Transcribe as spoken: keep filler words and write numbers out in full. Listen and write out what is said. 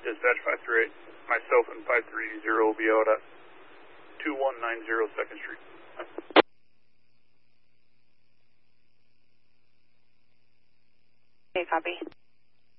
Dispatch five three eight. Myself and five three zero will be out at two one nine zero second Street. Okay, copy.